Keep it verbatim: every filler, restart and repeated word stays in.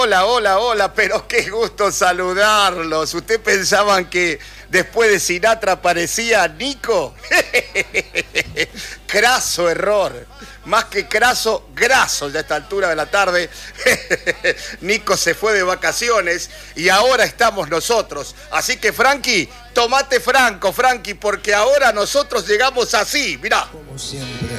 hola, hola, hola, pero qué gusto saludarlos. ¿Ustedes pensaban que después de Sinatra aparecía Nico? Craso error. Más que craso, graso ya a esta altura de la tarde. Nico se fue de vacaciones y ahora estamos nosotros. Así que, Frankie, tomate franco, Frankie, porque ahora nosotros llegamos así. Mirá. Como siempre.